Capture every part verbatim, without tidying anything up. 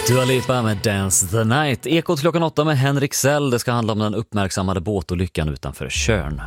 Dua Lipa med Dance the Night. Ekot klockan åtta med Henrik Sell. Det ska handla om den uppmärksammade båtolyckan utanför Tjörn.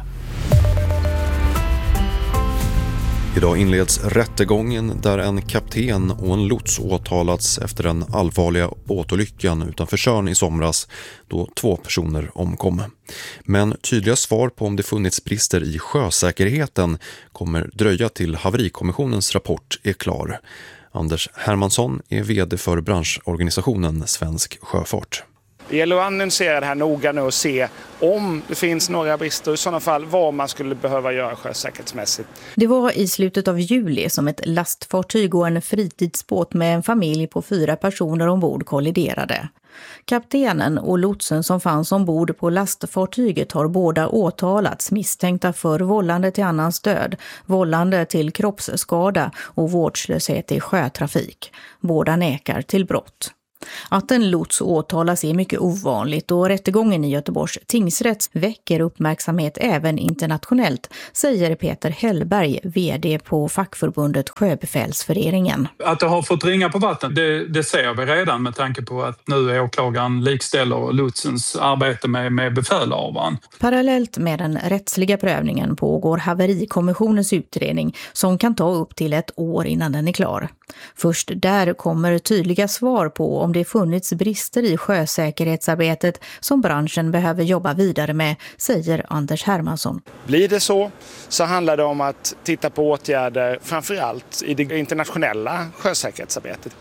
Idag inleds rättegången där en kapten och en lots åtalats efter den allvarliga båtolyckan utanför Tjörn i somras då två personer omkom. Men tydliga svar på om det funnits brister i sjösäkerheten kommer dröja till haverikommissionens rapport är klar. Anders Hermansson är vd för branschorganisationen Svensk Sjöfart. Det gäller att analysera det här noga nu och se om det finns några brister, i sådana fall vad man skulle behöva göra sjösäkerhetsmässigt. Det var i slutet av juli som ett lastfartyg och en fritidsbåt med en familj på fyra personer ombord kolliderade. Kaptenen och lotsen som fanns ombord på lastfartyget har båda åtalats misstänkta för vållande till annans död, vållande till kroppsskada och vårdslöshet i sjötrafik. Båda nekar till brott. Att en lots åtalas är mycket ovanligt och rättegången i Göteborgs tingsrätt väcker uppmärksamhet även internationellt, säger Peter Hellberg, vd på fackförbundet Sjöbefälsföreningen. Att det har fått ringa på vatten, det, det ser vi redan med tanke på att nu är åklagaren likställer lotsens arbete med, med befälhavaren. Parallellt med den rättsliga prövningen pågår haverikommissionens utredning som kan ta upp till ett år innan den är klar. Först där kommer tydliga svar på om det funnits brister i sjösäkerhetsarbetet som branschen behöver jobba vidare med, säger Anders Hermansson. Blir det så, så handlar det om att titta på åtgärder framförallt i det internationella sjösäkerhetsarbetet.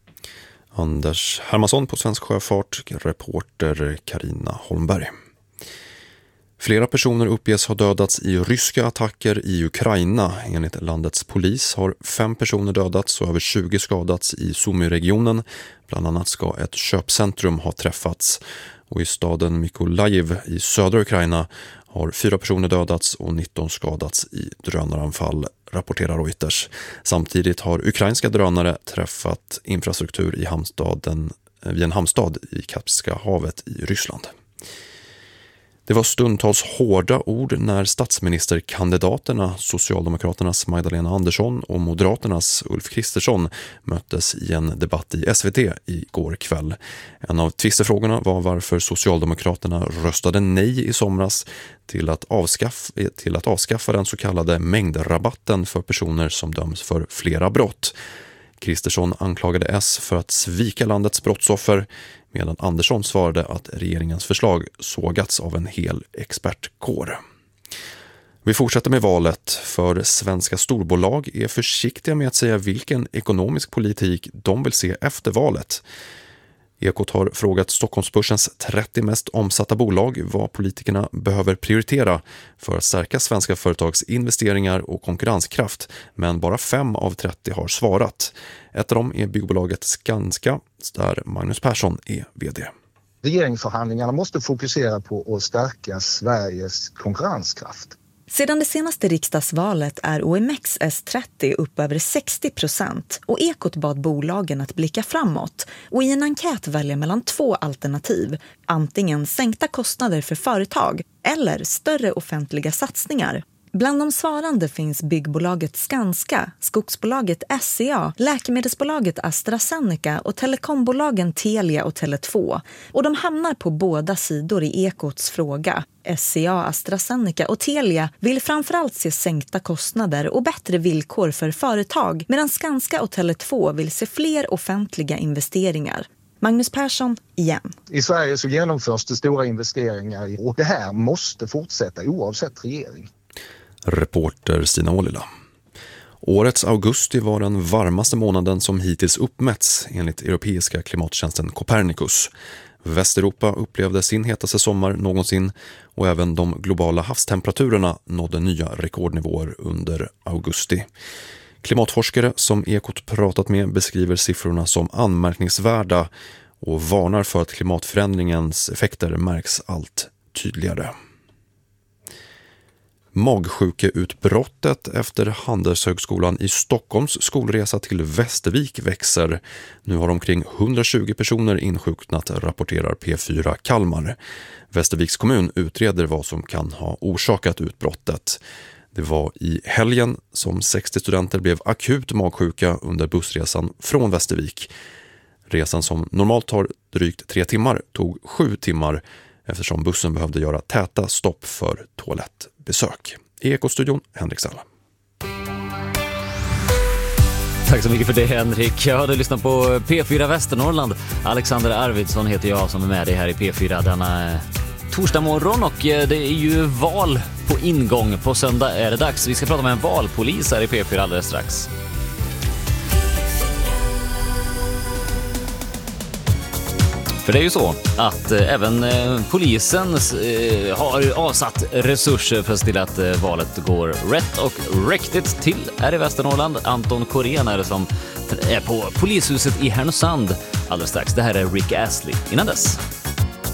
Anders Hermansson på Svensk Sjöfart, reporter Carina Holmberg. Flera personer uppges ha dödats i ryska attacker i Ukraina. Enligt landets polis har fem personer dödats och över tjugo skadats i Sumy-regionen. Bland annat ska ett köpcentrum ha träffats. Och i staden Mykolaiv i södra Ukraina har fyra personer dödats och nitton skadats i drönaranfall, rapporterar Reuters. Samtidigt har ukrainska drönare träffat infrastruktur i hamnstaden, vid en hamnstad i Kaspiska havet i Ryssland. Det var stundtals hårda ord när statsministerkandidaterna Socialdemokraternas Magdalena Andersson och Moderaternas Ulf Kristersson möttes i en debatt i S V T igår kväll. En av tvistefrågorna var varför Socialdemokraterna röstade nej i somras till att avskaffa, till att avskaffa den så kallade mängdrabatten för personer som döms för flera brott. Kristersson anklagade S för att svika landets brottsoffer, medan Andersson svarade att regeringens förslag sågats av en hel expertkår. Vi fortsätter med valet, för svenska storbolag är försiktiga med att säga vilken ekonomisk politik de vill se efter valet. Ekot har frågat Stockholmsbörsens trettio mest omsatta bolag vad politikerna behöver prioritera för att stärka svenska företags investeringar och konkurrenskraft, men bara fem av trettio har svarat. Ett av dem är byggbolaget Skanska, där Magnus Persson är vd. Regeringsförhandlingarna måste fokusera på att stärka Sveriges konkurrenskraft. Sedan det senaste riksdagsvalet är O M X S trettio upp över sextio procent och Ekot bad bolagen att blicka framåt och i en enkät välja mellan två alternativ, antingen sänkta kostnader för företag eller större offentliga satsningar. Bland de svarande finns byggbolaget Skanska, skogsbolaget S C A, läkemedelsbolaget AstraZeneca och telekombolagen Telia och Tele två. Och de hamnar på båda sidor i Ekots fråga. S C A, AstraZeneca och Telia vill framförallt se sänkta kostnader och bättre villkor för företag, medan Skanska och Tele två vill se fler offentliga investeringar. Magnus Persson igen. I Sverige så genomförs det stora investeringar och det här måste fortsätta oavsett regering. Reporter Stina Ålila. Årets augusti var den varmaste månaden som hittills uppmätts enligt europeiska klimattjänsten Copernicus. Västeuropa upplevde sin hetaste sommar någonsin och även de globala havstemperaturerna nådde nya rekordnivåer under augusti. Klimatforskare som Ekot pratat med beskriver siffrorna som anmärkningsvärda och varnar för att klimatförändringens effekter märks allt tydligare. Magsjukeutbrottet efter Handelshögskolan i Stockholms skolresa till Västervik växer. Nu har omkring hundratjugo personer insjuknat, rapporterar P fyra Kalmar. Västerviks kommun utreder vad som kan ha orsakat utbrottet. Det var i helgen som sextio studenter blev akut magsjuka under bussresan från Västervik. Resan som normalt tar drygt tre timmar tog sju timmar eftersom bussen behövde göra täta stopp för toalettbesök. I Ekostudion, Henrik Sell. Tack så mycket för det, Henrik. Jag hade lyssnat på P fyra Västernorrland. Alexander Arvidsson heter jag som är med dig här i P fyra denna torsdag morgon, och det är ju val på ingång. På söndag är det dags. Vi ska prata med en valpolis här i P fyra alldeles strax. För det är ju så att eh, även eh, polisen eh, har avsatt resurser för att se till att eh, valet går rätt och riktigt till här i Västernorrland. Anton Korén är det som är på polishuset i Härnösand alldeles strax. Det här är Rick Astley. Innan dess.